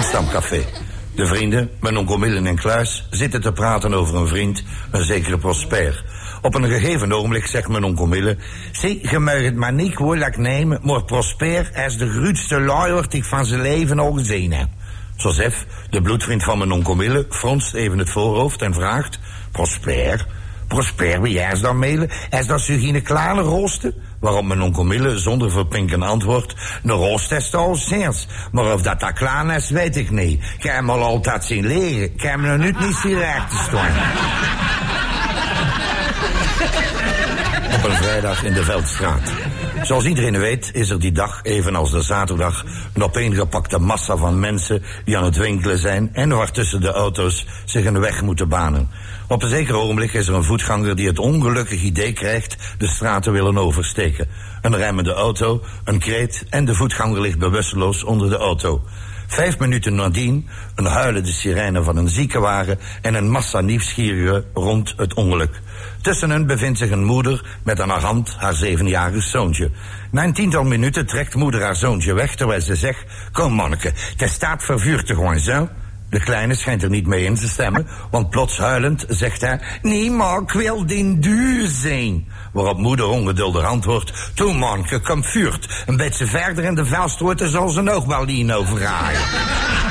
Een stamcafé. De vrienden, mijn onkel Millen en Kluis, zitten te praten over een vriend, een zekere Prosper. Op een gegeven ogenblik zegt mijn onkel Millen: zie, je mag het maar niet kwalijk nemen, maar Prosper is de grootste luier die ik van zijn leven al gezien heb. Joseph, de bloedvriend van mijn onkel Millen, fronst even het voorhoofd en vraagt: Prosper, wie is dan Millen? Is dat zo geen kleine rooster? Waarop mijn onkel Millen zonder verpinken antwoordt: een rooster is al sinds, maar of dat klein is, weet ik niet. Ik heb hem al altijd zien leren, ik heb hem nog niet zien recht te staan. Op een vrijdag in de Veldstraat. Zoals iedereen weet is er die dag, evenals de zaterdag, een opeengepakte massa van mensen die aan het winkelen zijn en waartussen de auto's zich een weg moeten banen. Op een zeker ogenblik is er een voetganger die het ongelukkig idee krijgt de straat te willen oversteken. Een remmende auto, een kreet en de voetganger ligt bewusteloos onder de auto. 5 minuten nadien een huilende sirene van een ziekenwagen en een massa nieuwsgierigen rond het ongeluk. Tussen hen bevindt zich een moeder met aan haar hand haar 7-jarig zoontje. Na een 10-tal minuten trekt moeder haar zoontje weg terwijl ze zegt: kom manneke, het staat vervuurd te gewoon zo. De kleine schijnt er niet mee in te stemmen, want plots huilend zegt hij: nee, maar ik wil den duur zijn. Waarop moeder ongeduldig antwoordt: toe manneke, kom vuurt. Een beetje verder in de vuilstroot zal ze nog wel in overgaan.